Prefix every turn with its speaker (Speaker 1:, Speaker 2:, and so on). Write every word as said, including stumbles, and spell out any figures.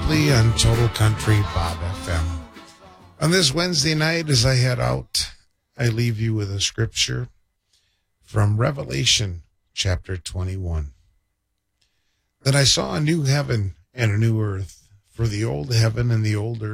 Speaker 1: Wesley on Total Country Bob F M. On this Wednesday night, as I head out, I leave you with a scripture from Revelation chapter twenty-one. Then I saw a new heaven and a new earth, for the old heaven and the old earth